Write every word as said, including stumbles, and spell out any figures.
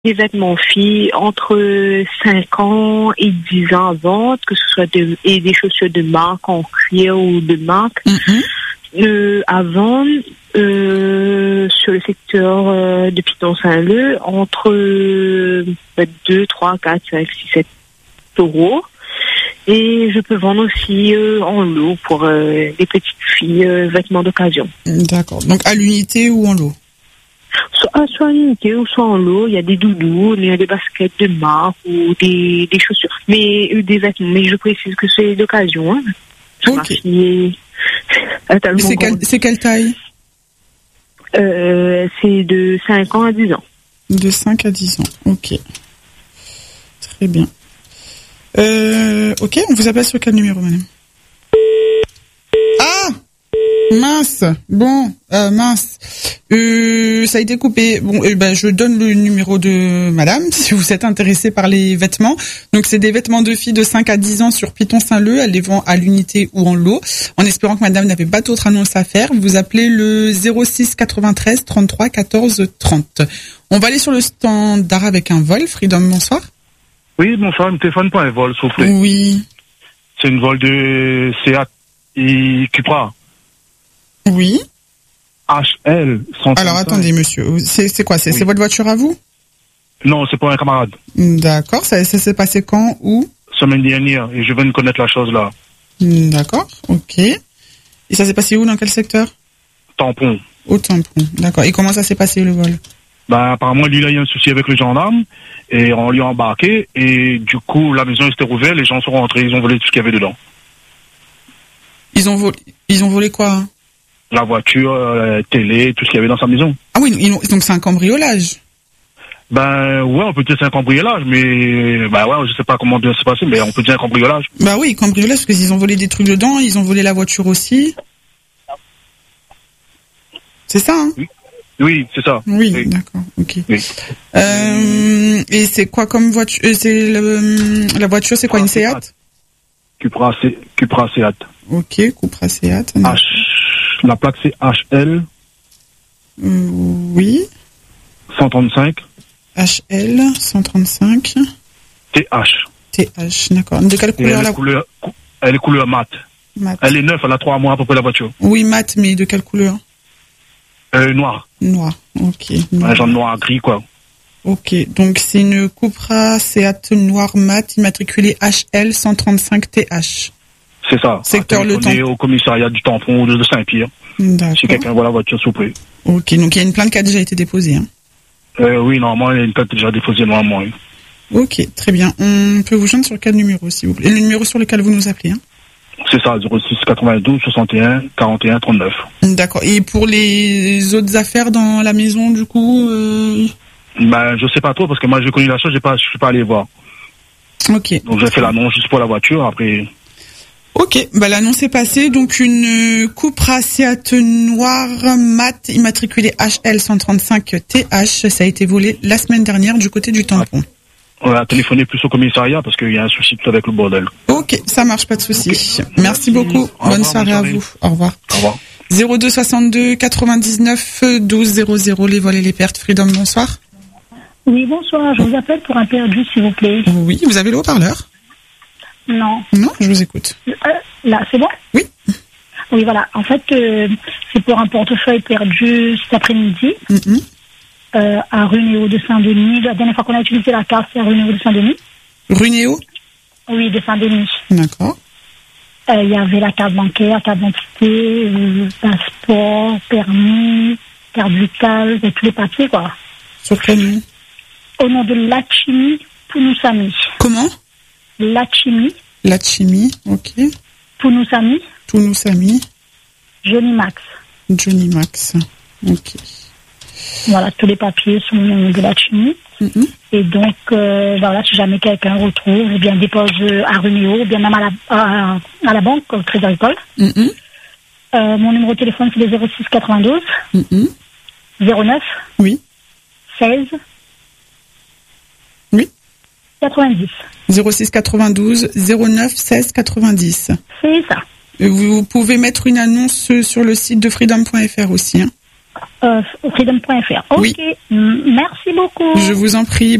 des vêtements filles entre cinq ans et dix ans à vendre, que ce soit de, et des chaussures de marque en cuir ou de marque mm-hmm. euh, à vendre euh, sur le secteur euh, de Piton-Saint-Leu entre euh, deux, trois, quatre, cinq, six, sept euros. Et je peux vendre aussi euh, en lot pour euh, les petites filles euh, vêtements d'occasion. D'accord. Donc à l'unité ou en lot? Soit, soit en unité ou soit en lot. Il y a des doudous, il y a des baskets de marque ou des, des chaussures. Mais euh, des vêtements. Mais je précise que c'est d'occasion. Hein. Ok. Est, c'est, quel, c'est quelle taille? euh, C'est de cinq ans à dix ans. De cinq à dix ans. Ok. Très bien. Euh, ok, on vous appelle sur quel numéro, madame? Ah! Mince! Bon, euh, mince. Euh, ça a été coupé. Bon, eh ben, je donne le numéro de madame, si vous êtes intéressé par les vêtements. Donc, c'est des vêtements de filles de cinq à dix ans sur Piton-Saint-Leu. Elle les vend à l'unité ou en lot. En espérant que madame n'avait pas d'autres annonces à faire, vous appelez le zéro six quatre-vingt-treize trente-trois quatorze trente. On va aller sur le standard avec un vol. Freedom, bonsoir. Oui, bonsoir, une téléphone pour un vol, s'il vous plaît. Oui. C'est une vol de Seat et Cupra. Oui. H L cent trente-cinq. Alors, attendez, monsieur. C'est, c'est quoi? C'est, oui. c'est votre voiture à vous? Non, c'est pour un camarade. D'accord. Ça, ça s'est passé quand? Où? Semaine dernière. Et je viens de connaître la chose là. D'accord. Ok. Et ça s'est passé où? Dans quel secteur? Tampon. Au Tampon. D'accord. Et comment ça s'est passé, le vol? Ben, apparemment, lui, il a eu un souci avec le gendarme. Et on lui a embarqué. Et du coup, la maison était rouverte. Les gens sont rentrés. Ils ont volé tout ce qu'il y avait dedans. Ils ont volé, ils ont volé quoi, hein? La voiture, la télé, tout ce qu'il y avait dans sa maison. Ah oui, ils ont, donc c'est un cambriolage. Ben ouais, on peut dire que c'est un cambriolage, mais ben ouais, je sais pas comment bien se passer, mais on peut dire un cambriolage. Bah oui, cambriolage, parce qu'ils ont volé des trucs dedans, ils ont volé la voiture aussi. C'est ça, hein? Oui, oui c'est ça. Oui, oui. D'accord, ok. Oui. Euh, et c'est quoi comme voiture? C'est le, la voiture, c'est quoi, une Seat? Cupra, c'est Cupra Seat. Ok, Cupra Seat. H, la plaque c'est H L. Euh, oui. cent trente-cinq. H L cent trente-cinq. T H. T H, d'accord. De quelle couleur elle la est couleur, Elle est couleur mat. Mat. Elle est neuve, elle a trois mois à peu près la voiture. Oui, mat, mais de quelle couleur? Euh, noir. Noir, ok. Noir. Un genre noir gris, quoi. Ok, donc c'est une Cupra Seat noir mat immatriculée H L cent trente-cinq T H. C'est ça. Secteur Le Tampon. Au commissariat du Tampon ou de Saint-Pierre. D'accord. Si quelqu'un voit la voiture, s'il vous plaît. Ok, donc il y a une plainte qui a déjà été déposée, hein? Euh, oui, normalement, il y a une plainte déjà déposée normalement, oui. Ok, très bien. On peut vous joindre sur quel numéro, s'il vous plaît? Le numéro sur lequel vous nous appelez, hein? C'est ça, zéro six quatre-vingt-douze soixante et un quarante et un trente-neuf. D'accord. Et pour les autres affaires dans la maison, du coup euh... Ben, je sais pas trop, parce que moi, j'ai connu la chose, j'ai pas, je suis pas allé voir. Ok. Donc, j'ai fait l'annonce juste pour la voiture, après... Ok, bah l'annonce est passée, donc une Cupra Seat noire mat immatriculée H L cent trente-cinq T H, ça a été volé la semaine dernière du côté du Tampon. On a téléphoné plus au commissariat parce qu'il y a un souci avec le bordel. Ok, ça marche, pas de souci. Okay. Merci, Merci beaucoup, bonne revoir, soirée à vous. Au revoir. Au revoir. zéro deux soixante-deux quatre-vingt-dix-neuf douze zéro zéro, les vols et les pertes. Freedom, bonsoir. Oui, bonsoir, je vous appelle pour un perdu, s'il vous plaît. Oui, vous avez le haut-parleur? Non. Non, je vous écoute. Euh, là, c'est bon? Oui. Oui, voilà. En fait, euh, c'est pour un portefeuille perdu cet après-midi mm-hmm. euh, à rue Néo de Saint-Denis. La dernière fois qu'on a utilisé la carte, c'est à rue Néo de Saint-Denis. Rue Néo? Oui, de Saint-Denis. D'accord. Il euh, y avait la carte bancaire, carte d'identité, euh, passeport, permis, carte vitale, et tous les papiers, quoi. Sur quel nom? Au nom de Lachimi Pounousami. Comment? Lachimi. Lachimi, ok. Pounousami. Pounousami. Johnny Max. Johnny Max, ok. Voilà, tous les papiers sont au nom de Lachimi. Mm-hmm. Et donc, euh, voilà, si jamais quelqu'un retrouve, eh bien, dépose à rue Néo, ou bien même à la, à, à la banque, au Crédit Agricole. Mm-hmm. Euh, mon numéro de téléphone, c'est le zéro six quatre-vingt-douze. Mm-hmm. zéro neuf. Oui. seize. Oui. quatre-vingt-dix. zéro six quatre-vingt-douze zéro neuf seize quatre-vingt-dix. C'est ça. Vous pouvez mettre une annonce sur le site de freedom point f r aussi, hein. Euh, freedom point f r. Ok. Oui. Merci beaucoup. Je vous en prie.